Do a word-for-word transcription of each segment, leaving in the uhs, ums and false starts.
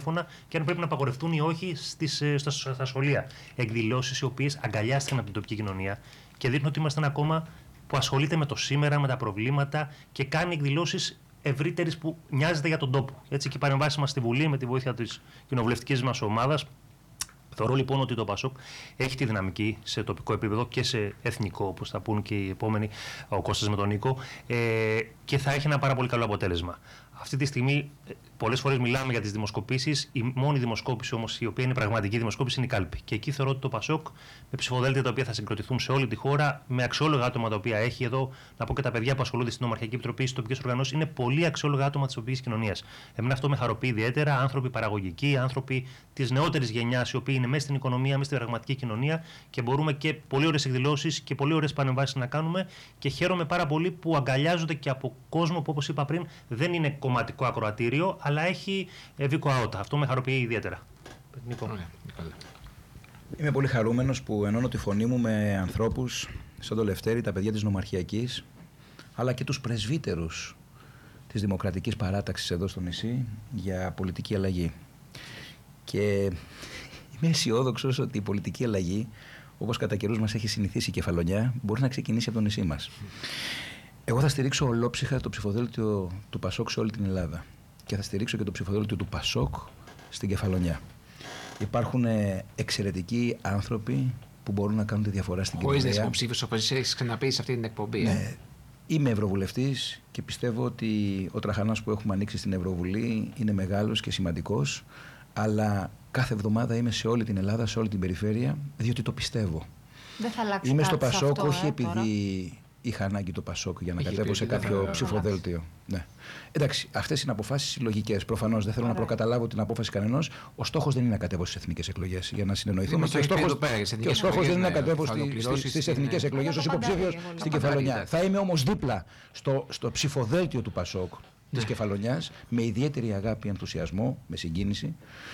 τηλέφωνα και αν πρέπει να απαγορευτούν ή όχι στις, στα, στα σχολεία. Εκδηλώσεις οι οποίες αγκαλιάστηκαν από την τοπική κοινωνία και δείχνουν ότι είμαστε ένα κόμμα που ασχολείται με το σήμερα, με τα προβλήματα και κάνει εκδηλώσεις ευρύτερης που νοιάζεται για τον τόπο. Έτσι, και οι παρεμβάσεις μας στη Βουλή με τη βοήθεια της κοινοβουλευτικής μας ομάδας. Θεωρώ λοιπόν ότι το ΠΑΣΟΚ έχει τη δυναμική σε τοπικό επίπεδο και σε εθνικό, όπως θα πούν και οι επόμενοι, ο Κώστας με τον Νίκο, ε, και θα έχει ένα πάρα πολύ καλό αποτέλεσμα. Αυτή τη στιγμή, πολλές φορές μιλάμε για τις δημοσκοπήσεις. Η μόνη δημοσκόπηση όμως, η οποία είναι πραγματική δημοσκόπηση, είναι η κάλπη. Και εκεί θεωρώ ότι το ΠΑΣΟΚ, με ψηφοδέλτια τα οποία θα συγκροτηθούν σε όλη τη χώρα, με αξιόλογα άτομα τα οποία έχει εδώ, να πω και τα παιδιά που ασχολούνται στην Ομαρχιακή Επιτροπή, στις τοπικές οργανώσεις, είναι πολύ αξιόλογα άτομα της τοπικής κοινωνίας. Εμένα αυτό με χαροποιεί ιδιαίτερα. Άνθρωποι παραγωγικοί, άνθρωποι της νεότερης γενιάς, οι οποίοι είναι μέσα στην οικονομία, μέσα στην πραγματική κοινωνία και μπορούμε και πολύ ωραίες εκδηλώσεις και πολύ ωραίες παρεμβάσεις να κάνουμε. Και χαίρομαι πάρα πολύ που αγκαλιάζονται και από κόσμο που, όπως είπα πριν, δεν είναι κομματικό ακροατήριο, αλλά έχει βίκο αότα. Αυτό με χαροποιεί ιδιαίτερα. Νίκο. Είμαι πολύ χαρούμενος που ενώνω τη φωνή μου με ανθρώπους σαν το Λευτέρη, τα παιδιά της Νομαρχιακής, αλλά και τους πρεσβύτερους της Δημοκρατικής Παράταξης εδώ στο νησί για πολιτική αλλαγή. Και είμαι αισιόδοξος ότι η πολιτική αλλαγή, όπως κατά καιρούς μας έχει συνηθίσει η Κεφαλονιά, μπορεί να ξεκινήσει από το νησί μας. Εγώ θα στηρίξω ολόψυχα το ψηφοδέλτιο του ΠΑΣΟΚ σε όλη την Ελλάδα και θα στηρίξω και το ψηφοδέλτιο του ΠΑΣΟΚ στην Κεφαλονιά. Υπάρχουν εξαιρετικοί άνθρωποι που μπορούν να κάνουν τη διαφορά στην κοινωνία. Χωρίς να είσαι υποψήφιος, όπως έχεις ξαναπεί σε αυτή την εκπομπή. Ναι. Είμαι ευρωβουλευτής και πιστεύω ότι ο τραχανάς που έχουμε ανοίξει στην Ευρωβουλή είναι μεγάλος και σημαντικός, αλλά κάθε εβδομάδα είμαι σε όλη την Ελλάδα, σε όλη την περιφέρεια, διότι το πιστεύω. Δεν θα αλλάξει Είμαι κάτι στο ΠΑΣΟΚ αυτό, όχι ε, επειδή τώρα. είχα ανάγκη το ΠΑΣΟΚ για να Είχε κατέβω σε πει, δεν κάποιο θα ψηφοδέλτιο. Ναι. Εντάξει, αυτές είναι αποφάσεις λογικές. Προφανώς δεν θέλω Ωραία. να προκαταλάβω την απόφαση κανενός. Ο στόχος δεν είναι να κατέβω στις εθνικές εκλογές για να συνεννοηθούμε. Και ο στόχος, και ο στόχος δεν είναι να κατέβω στις εθνικές εκλογές ως υποψήφιος στην Κεφαλονιά. Θα είμαι όμως δίπλα στο, στο ψηφοδέλτιο του ΠΑΣΟΚ της Κεφαλονιάς με ιδιαίτερη αγάπη, ενθουσιασμό, με συγκίνηση.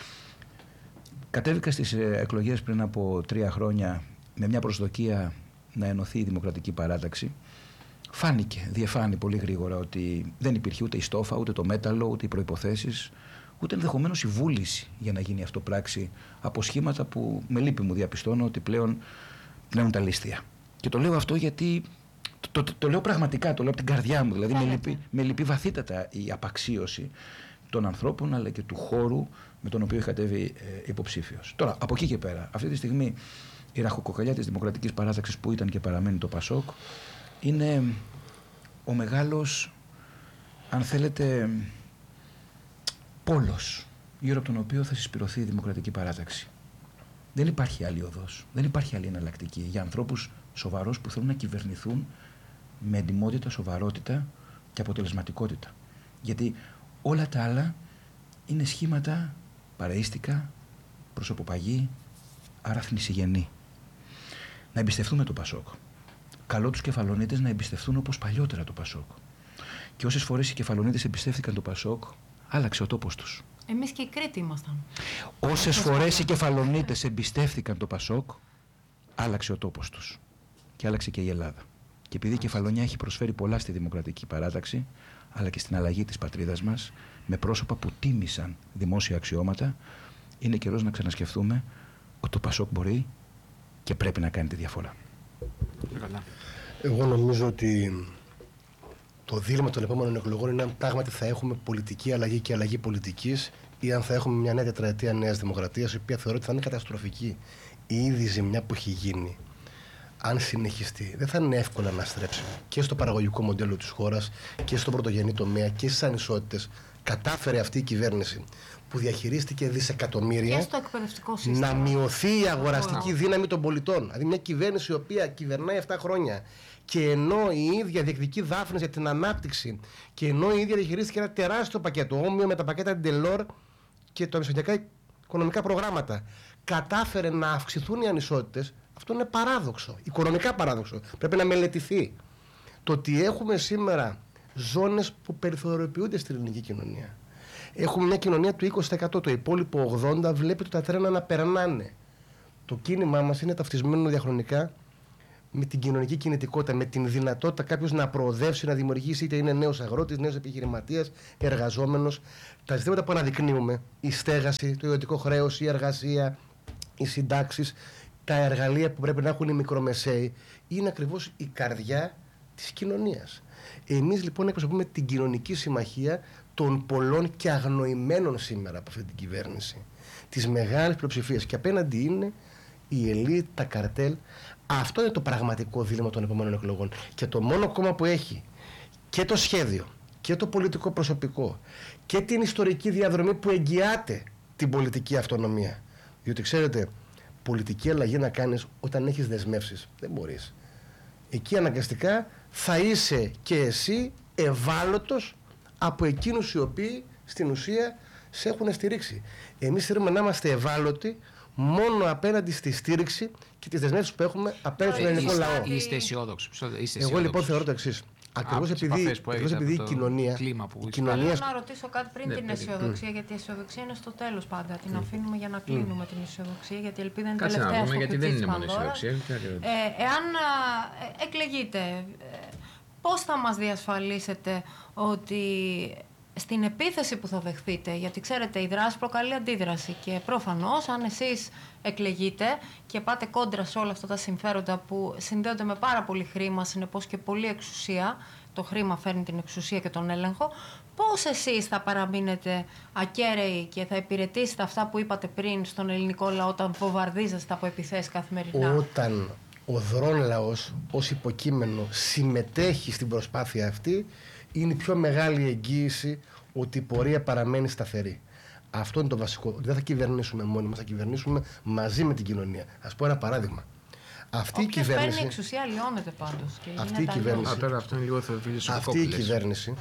Κατέβηκα στις εκλογές πριν από τρία χρόνια με μια προσδοκία να ενωθεί η Δημοκρατική Παράταξη. Φάνηκε, διεφάνει πολύ γρήγορα ότι δεν υπήρχε ούτε η στόφα, ούτε το μέταλλο, ούτε οι προϋποθέσεις, ούτε ενδεχομένως η βούληση για να γίνει αυτό πράξη από σχήματα που με λύπη μου διαπιστώνω ότι πλέον πνέουν τα λίστια. Και το λέω αυτό γιατί το, το, το λέω πραγματικά, το λέω από την καρδιά μου. Δηλαδή με λυπεί, με λυπεί βαθύτατα η απαξίωση των ανθρώπων αλλά και του χώρου με τον οποίο έχει κατέβει ε, υποψήφιος. Τώρα, από εκεί και πέρα, αυτή τη στιγμή η ραχοκοκαλιά της Δημοκρατικής Παράταξης που ήταν και παραμένει το ΠΑΣΟΚ είναι ο μεγάλος, αν θέλετε, πόλος γύρω από τον οποίο θα συσπηρωθεί η Δημοκρατική Παράταξη. Δεν υπάρχει άλλη οδός, δεν υπάρχει άλλη εναλλακτική για ανθρώπους σοβαρούς που θέλουν να κυβερνηθούν με εντιμότητα, σοβαρότητα και αποτελεσματικότητα. Γιατί όλα τα άλλα είναι σχήματα παραΐστικα, προσωποπαγή, άρα θνησιγενή. Να εμπιστευτούμε το ΠΑΣΟΚ. Καλό τους Κεφαλονίτες να εμπιστευτούν όπως παλιότερα το ΠΑΣΟΚ. Και όσες φορές οι Κεφαλονίτες εμπιστεύτηκαν το ΠΑΣΟΚ, άλλαξε ο τόπος τους. Εμείς και η Κρήτη ήμασταν. Όσες φορές οι Κεφαλονίτες εμπιστεύτηκαν το ΠΑΣΟΚ, άλλαξε ο τόπος τους. Και άλλαξε και η Ελλάδα. Και επειδή η Κεφαλονιά έχει προσφέρει πολλά στη Δημοκρατική Παράταξη, αλλά και στην αλλαγή της πατρίδας μας, με πρόσωπα που τίμησαν δημόσια αξιώματα, είναι καιρός να ξανασκεφτούμε ότι το ΠΑΣΟΚ μπορεί και πρέπει να κάνει τη διαφορά. Εγώ νομίζω ότι το δίλημμα των επόμενων εκλογών είναι αν πράγματι θα έχουμε πολιτική αλλαγή και αλλαγή πολιτικής ή αν θα έχουμε μια νέα τετραετία νέας δημοκρατίας, η οποία θεωρώ ότι θα είναι καταστροφική. Η ήδη ζημιά που έχει γίνει, αν συνεχιστεί, δεν θα είναι εύκολα να στρέψει και στο παραγωγικό μοντέλο της χώρας και στο πρωτογενή τομέα και στις ανισότητες. Κατάφερε αυτή η κυβέρνηση που διαχειρίστηκε δισεκατομμύρια να μειωθεί η αγοραστική δύναμη των πολιτών. Δηλαδή, μια κυβέρνηση η οποία κυβερνάει επτά χρόνια και ενώ η ίδια διεκδικεί δάφνες για την ανάπτυξη και ενώ η ίδια διαχειρίστηκε ένα τεράστιο πακέτο, όμοιο με τα πακέτα Ντελόρ και τα μεσογειακά οικονομικά προγράμματα, κατάφερε να αυξηθούν οι ανισότητες. Αυτό είναι παράδοξο, οικονομικά παράδοξο. Πρέπει να μελετηθεί. Το ότι έχουμε σήμερα ζώνες που περιθωριοποιούνται στην ελληνική κοινωνία. Έχουμε μια κοινωνία του είκοσι τοις εκατό, το υπόλοιπο ογδόντα τοις εκατό βλέπει τα τρένα να περνάνε. Το κίνημά μας είναι ταυτισμένο διαχρονικά με την κοινωνική κινητικότητα, με την δυνατότητα κάποιος να προοδεύσει, να δημιουργήσει, είτε είναι νέος αγρότης, νέος επιχειρηματίας, εργαζόμενος. Τα ζητήματα που αναδεικνύουμε, η στέγαση, το ιδιωτικό χρέος, η εργασία, οι συντάξεις, τα εργαλεία που πρέπει να έχουν οι μικρομεσαίοι, είναι ακριβώς η καρδιά της κοινωνίας. Εμείς λοιπόν εκπροσωπούμε την κοινωνική συμμαχία των πολλών και αγνοημένων σήμερα από αυτή την κυβέρνηση. Τις μεγάλες πλειοψηφίες. Και απέναντι είναι η ελίτ, τα καρτέλ. Αυτό είναι το πραγματικό δίλημμα των επόμενων εκλογών. Και το μόνο κόμμα που έχει και το σχέδιο και το πολιτικό προσωπικό και την ιστορική διαδρομή που εγγυάται την πολιτική αυτονομία. Διότι ξέρετε, πολιτική αλλαγή να κάνεις όταν έχεις δεσμεύσεις. Δεν μπορείς. Εκεί αναγκαστικά θα είσαι και εσύ ευάλωτος από εκείνους οι οποίοι στην ουσία σε έχουν στηρίξει. Εμείς θέλουμε να είμαστε ευάλωτοι μόνο απέναντι στη στήριξη και τις δεσμεύσεις που έχουμε απέναντι στον ελληνικό λαό. Είστε αισιόδοξοι. Εγώ λοιπόν θεωρώ το εξής. Ακριβώς επειδή, ακριβώς επειδή η κοινωνία. Που κοινωνία... Θέλω να ρωτήσω κάτι πριν ναι, την αισιοδοξία, γιατί η αισιοδοξία είναι στο τέλος πάντα. Την αφήνουμε για να κλείνουμε την αισιοδοξία, γιατί η ελπίδα είναι Κάτσε τελευταία να στο δούμε, γιατί δεν κουτί είναι της μόνο Πανδώρας. αισιοδοξία. Ε, εάν ε, εκλεγείτε, ε, πώς θα μας διασφαλίσετε ότι στην επίθεση που θα δεχθείτε, γιατί ξέρετε η δράση προκαλεί αντίδραση και προφανώς αν εσείς εκλεγείτε και πάτε κόντρα σε όλα αυτά τα συμφέροντα που συνδέονται με πάρα πολύ χρήμα, συνεπώς και πολύ εξουσία, το χρήμα φέρνει την εξουσία και τον έλεγχο, πώς εσείς θα παραμείνετε ακέραιοι και θα υπηρετήσετε αυτά που είπατε πριν στον ελληνικό λαό όταν βομβαρδίζεστε από επιθέσεις καθημερινά? Όταν ο δρόν λαός ως υποκείμενο συμμετέχει στην προσπάθεια αυτή, είναι η πιο μεγάλη εγγύηση ότι η πορεία παραμένει σταθερή. Αυτό είναι το βασικό. Δεν θα κυβερνήσουμε μόνοι μας, θα κυβερνήσουμε μαζί με την κοινωνία. Ας πω ένα παράδειγμα. Αυτή Όποιος η κυβέρνηση. παίρνει εξουσία λιώνεται πάντως. Και αυτή η κυβέρνηση. Α, τώρα αυτό είναι λίγο φιλοσοφικό. Αυτή η κυβέρνηση,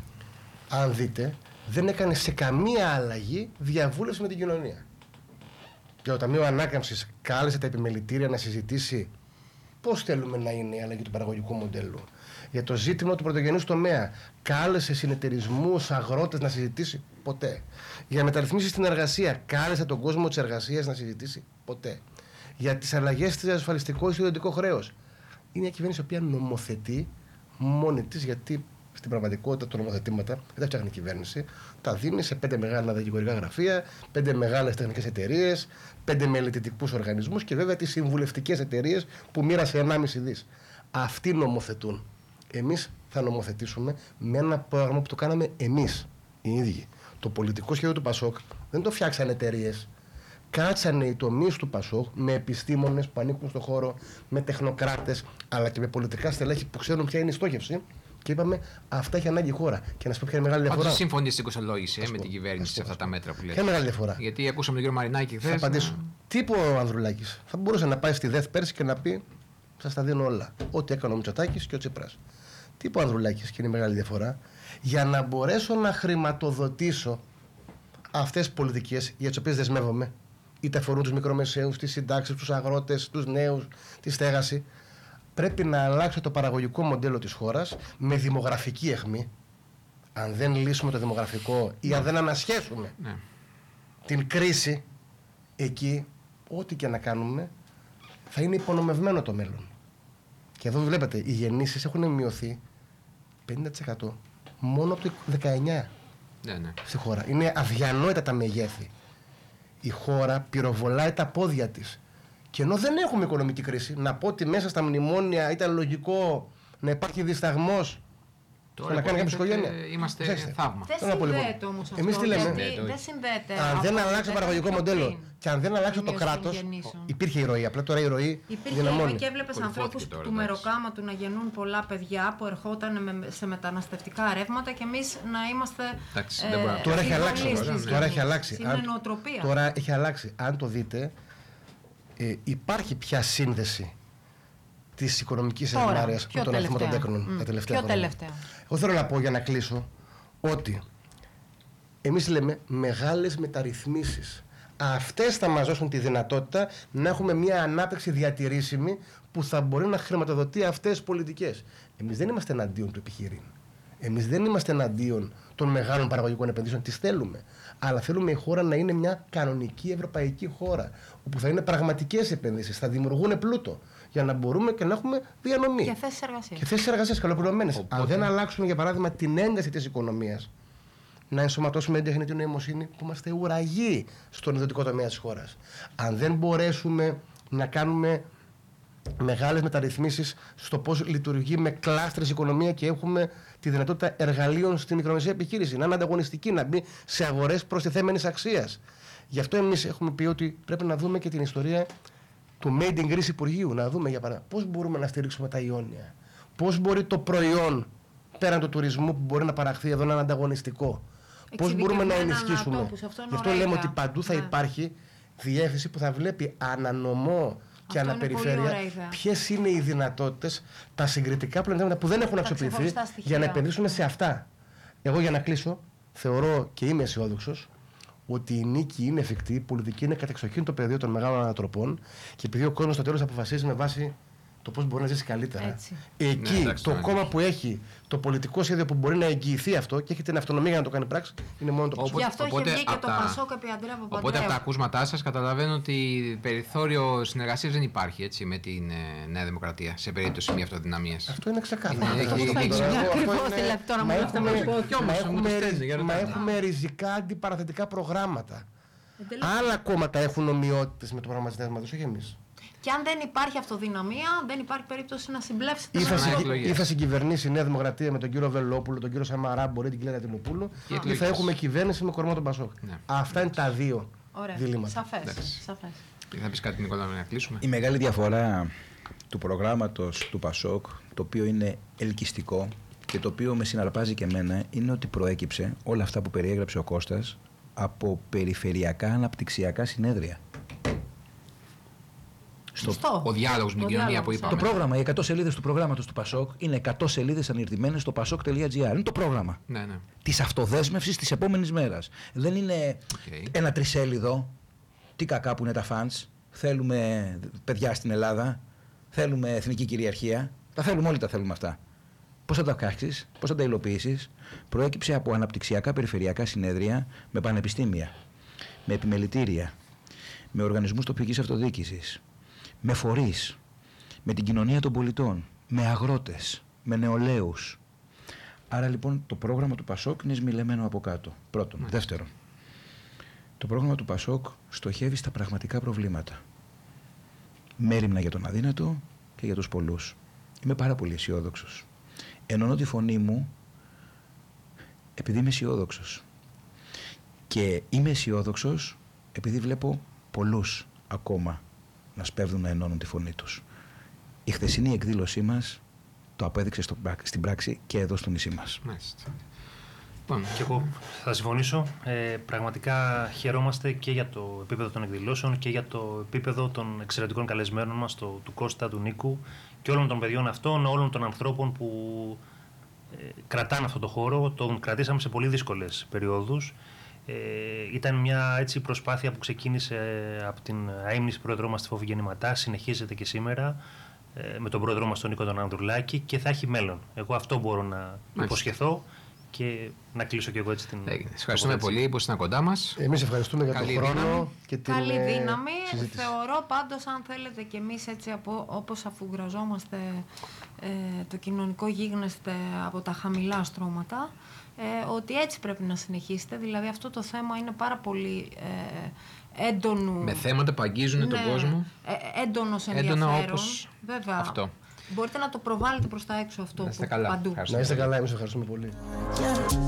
αν δείτε, δεν έκανε σε καμία αλλαγή διαβούλευση με την κοινωνία. Και το Ταμείο Ανάκαμψης κάλεσε τα επιμελητήρια να συζητήσει πώς θέλουμε να είναι η αλλαγή του παραγωγικού μοντέλου. Για το ζήτημα του πρωτογενούς τομέα κάλεσε συνεταιρισμούς, αγρότες να συζητήσει ποτέ. Για μεταρρυθμίσεις στην εργασία κάλεσε τον κόσμο της εργασίας να συζητήσει ποτέ. Για τις αλλαγές στις ασφαλιστικό ή στο ιδιωτικό χρέος. Είναι μια κυβέρνηση η οποία νομοθετεί μόνη της, γιατί στην πραγματικότητα τα νομοθετήματα δεν τα φτιάχνει η κυβέρνηση. Τα δίνει σε πέντε μεγάλα δικηγορικά γραφεία, πέντε μεγάλες τεχνικές εταιρείες, πέντε μελετητικούς οργανισμούς και βέβαια τις συμβουλευτικές εταιρείες που μοίρασε ενάμιση δις. Αυτοί νομοθετούν. Εμείς θα νομοθετήσουμε με ένα πρόγραμμα που το κάναμε εμείς οι ίδιοι. Το πολιτικό σχέδιο του Πασόκ δεν το φτιάξαν εταιρείες. Κάτσανε οι τομείς του Πασόκ με επιστήμονες που ανήκουν στον χώρο, με τεχνοκράτες, αλλά και με πολιτικά στελέχη που ξέρουν ποια είναι η στόχευση. Και είπαμε, αυτά έχει ανάγκη η χώρα. Και να σου πω ποια είναι η μεγάλη διαφορά. Πάντως συμφωνεί στην κοστολόγηση ε, με την κυβέρνηση σε αυτά τα μέτρα που λέτε. Ποια είναι η μεγάλη διαφορά? Γιατί ακούσαμε τον κύριο Μαρινάκη χθες. Θα απαντήσω. Να... Τι είπε ο Ανδρουλάκης? Θα μπορούσε να πάει στη ΔΕΘ πέρσι και να πει: σας τα δίνω όλα. Ό,τι έκανε ο Μητσοτάκης και ο Τσίπρας. Τι είπε ο Ανδρουλάκης, και είναι η μεγάλη διαφορά? Για να μπορέσω να χρηματοδοτήσω αυτές τις πολιτικές για τις οποίες δεσμεύομαι, είτε αφορούν τους μικρομεσαίους, τις συντάξεις, τους αγρότες, τους νέους, τη στέγαση, πρέπει να αλλάξω το παραγωγικό μοντέλο της χώρας με δημογραφική αιχμή. Αν δεν λύσουμε το δημογραφικό ή αν δεν ανασχέσουμε ναι. την κρίση, εκεί ό,τι και να κάνουμε θα είναι υπονομευμένο το μέλλον. Και εδώ βλέπετε, οι γεννήσεις έχουν μειωθεί πενήντα τοις εκατό μόνο από το δεκαεννιά ναι, ναι. στη χώρα. Είναι αδιανόητα τα μεγέθη. Η χώρα πυροβολάει τα πόδια της. Και ενώ δεν έχουμε οικονομική κρίση, να πω ότι μέσα στα μνημόνια ήταν λογικό να υπάρχει δισταγμός Τώρα να κάνει κάποια οικογένεια. Είμαστε Ξέρετε, θαύμα. Δεν Θέλω να πω, λοιπόν, συνδέεται όμως αυτό. εμείς τι λέμε? γιατί Ναι, το δεν όχι. συνδέεται. Αν από δεν το αλλάξει το παραγωγικό πριν. μοντέλο και αν δεν αλλάξει Η το μείωση των κράτος, γεννήσεων. υπήρχε η ροή. Απλά τώρα η ροή Υπήρχε δυναμώνει. και έβλεπες Κορυφώθηκε ανθρώπους τώρα, του εντάξει. μεροκάματου να γεννούν πολλά παιδιά που ερχόταν με, σε μεταναστευτικά ρεύματα και εμείς να είμαστε. Εντάξει, δεν μπορεί να- Τώρα έχει οι αλλάξει. γονείς Τώρα, της τώρα έχει γεννήσης. αλλάξει. Είναι Αν- νοοτροπία. Τώρα έχει αλλάξει. Αν το δείτε, ε, υπάρχει πια σύνδεση της οικονομικής Τώρα, ευημερίας πιο με τον αριθμό των τελευταία. τέκνων Μμ, τα τελευταία πιο χρόνια. τελευταία. Εγώ θέλω να πω για να κλείσω ότι εμείς λέμε μεγάλες μεταρρυθμίσεις. Αυτές θα μας δώσουν τη δυνατότητα να έχουμε μια ανάπτυξη διατηρήσιμη που θα μπορεί να χρηματοδοτεί αυτές τις πολιτικές. Εμείς δεν είμαστε εναντίον του επιχειρήν. Εμείς δεν είμαστε εναντίον των μεγάλων παραγωγικών επενδύσεων. Τις θέλουμε. Αλλά θέλουμε η χώρα να είναι μια κανονική ευρωπαϊκή χώρα. Όπου θα είναι πραγματικές επενδύσεις, θα δημιουργούν πλούτο. για να μπορούμε και να έχουμε διανομή. Και θέσεις εργασίας. Και θέσεις εργασίας καλοπληρωμένες. Οπότε... Αν δεν αλλάξουμε, για παράδειγμα, την ένταση της οικονομίας, να ενσωματώσουμε την τεχνητή νοημοσύνη, που είμαστε ουραγοί στον ιδιωτικό τομέα της χώρας. Αν δεν μπορέσουμε να κάνουμε μεγάλες μεταρρυθμίσεις στο πώς λειτουργεί με κλάστρες η οικονομία και έχουμε τη δυνατότητα εργαλείων στην μικρομεσαία επιχείρηση, να είναι ανταγωνιστική, να μπει σε αγορές προστιθέμενης αξίας. Γι' αυτό εμείς έχουμε πει ότι πρέπει να δούμε και την ιστορία του Made in Greece Υπουργείου. Να δούμε για παράδειγμα πώς μπορούμε να στηρίξουμε τα Ιόνια. Πώς μπορεί το προϊόν πέραν του τουρισμού που μπορεί να παραχθεί εδώ να είναι ανταγωνιστικό. Πώς μπορούμε να ενισχύσουμε. Ανατόπους, αυτό Γι' αυτό λέμε ότι παντού θα ναι. υπάρχει διεύθυνση που θα βλέπει ανανομό και αυτό αναπεριφέρεια ποιες είναι οι δυνατότητες, τα συγκριτικά πλεονεκτήματα που δεν έχουν αξιοποιηθεί για να επενδύσουμε σε αυτά. Εγώ για να κλείσω, θεωρώ και είμαι αισιόδοξος ότι η νίκη είναι εφικτή, η πολιτική είναι κατεξοχήν το πεδίο των μεγάλων ανατροπών και επειδή ο κόσμος στο τέλος αποφασίζει με βάση το πώς μπορεί να ζήσει καλύτερα. Έτσι. Εκεί Ναι, εντάξει, το ναι. κόμμα που έχει το πολιτικό σχέδιο που μπορεί να εγγυηθεί αυτό και έχει την αυτονομία για να το κάνει πράξη είναι μόνο το Πασόκ. Γι' αυτό Οπότε, είχε βγει και απ' το τα- Πασόκ επί Αντρέα Παπανδρέου. Οπότε από τα ακούσματά σας καταλαβαίνω ότι περιθώριο συνεργασίας δεν υπάρχει έτσι, με την ε, Νέα Δημοκρατία σε περίπτωση μη αυτοδυναμίας. Αυτό είναι ξεκάθαρο. Είναι- Αυτό έχει- είναι έχει- ξεκάθαρο. έχει- Αυτό Ακριβώς, είναι- δηλαδή, τώρα μα μου έχουμε- έρχεται να πω κι όμως, μα μου το έχουμε- στέλνει, για Μα ρωτάτε. έχουμε ριζικά αντιπαραθετικά προγράμματα. Εντελώς. Άλλα κόμματα έχουν ομοιότητες με το πρόγραμμα της Νέας Δημοκρατίας, όχι εμείς. Και αν δεν υπάρχει αυτοδυναμία, δεν υπάρχει περίπτωση να συμπλέψετε Ή θα, με Ξανά συγκυ- εκλογές. ή θα συγκυβερνήσει η Νέα Δημοκρατία με τον κύριο Βελόπουλο, τον κύριο Σαμαρά, μπορεί την κυρία Τινοπούλου, Οι ή εκλογές. θα έχουμε κυβέρνηση με κορμό τον Πασόκ. Ναι. Αυτά είναι τα δύο Ωραία. διλήμματα. Σαφές. Εντάξει. Σαφές. Θα πεις κάτι Νικόλα να κλείσουμε. Η μεγάλη διαφορά του προγράμματος του Πασόκ, το οποίο είναι ελκυστικό και το οποίο με συναρπάζει και εμένα, είναι ότι προέκυψε όλα αυτά που περιέγραψε ο Κώστας από περιφερειακά αναπτυξιακά συνέδρια. Στο... Σωστό. Ο διάλογος με την Ο κοινωνία διάλογος, που ναι. Το είπαμε. πρόγραμμα, οι εκατό σελίδες του προγράμματος του Πασόκ είναι εκατό σελίδες ανηρτημένες στο πασόκ τελεία τζι άρ. Είναι το πρόγραμμα Ναι, ναι. της αυτοδέσμευσης της επόμενης μέρας. Δεν είναι Οκ. ένα τρισέλιδο, τι κακά που είναι τα φαντς, θέλουμε παιδιά στην Ελλάδα, θέλουμε εθνική κυριαρχία, τα θέλουμε όλοι, τα θέλουμε αυτά. Πώς θα τα κάνεις, πώς θα τα υλοποιήσεις. Προέκυψε από αναπτυξιακά περιφερειακά συνέδρια με πανεπιστήμια, με επιμελητήρια, με οργανισμούς τοπικής αυτοδιοίκησης, με φορείς, με την κοινωνία των πολιτών, με αγρότες, με νεολαίους. Άρα λοιπόν το πρόγραμμα του Πασόκ είναι σμιλεμένο από κάτω. Πρώτον. Δεύτερον, το πρόγραμμα του Πασόκ στοχεύει στα πραγματικά προβλήματα. Μέριμνα για τον αδύνατο και για τους πολλούς. Είμαι πάρα πολύ αισιόδοξος. Ενώνω τη φωνή μου επειδή είμαι αισιόδοξος. Και είμαι αισιόδοξος επειδή βλέπω πολλούς ακόμα να σπέβδουν να ενώνουν τη φωνή τους. Η χθεσινή εκδήλωσή μας το απέδειξε στο, στην πράξη και εδώ στο νησί μας. Μάλιστα. Λοιπόν, Και εγώ θα συμφωνήσω. Ε, πραγματικά χαιρόμαστε και για το επίπεδο των εκδηλώσεων και για το επίπεδο των εξαιρετικών καλεσμένων μας, το, του Κώστα, του Νίκου και όλων των παιδιών αυτών, όλων των ανθρώπων που ε, κρατάνε αυτό το χώρο. Τον κρατήσαμε σε πολύ δύσκολες περιόδους. Ε, ήταν μια έτσι προσπάθεια που ξεκίνησε από την αείμνηση πρόεδρό μας τη Φόβη Γεννηματά, συνεχίζεται και σήμερα ε, με τον πρόεδρό μας τον Νίκο τον Ανδρουλάκη και θα έχει μέλλον. Εγώ αυτό μπορώ να υποσχεθώ και να κλείσω και εγώ έτσι την. έγινε. Σας ευχαριστούμε πολύ που ήσασταν κοντά μας. Εμείς ευχαριστούμε για Καλή τον χρόνο δύναμη. και την Καλή ε, δύναμη. συζήτηση. Θεωρώ πάντως, αν θέλετε κι εμείς έτσι από, όπως αφουγκραζόμαστε ε, το κοινωνικό γίγνεσθε από τα χαμηλά στρώματα, ε, ότι έτσι πρέπει να συνεχίσετε. Δηλαδή αυτό το θέμα είναι πάρα πολύ ε, έντονο. Με θέματα που αγγίζουν τον κόσμο. Ε, έντονος Έντονα ενδιαφέρον. όπως Βέβαια. αυτό. Μπορείτε να το προβάλλετε προς τα έξω αυτό Να είστε που, καλά. παντού. Ευχαριστούμε. Να είστε καλά, εμείς ευχαριστούμε πολύ.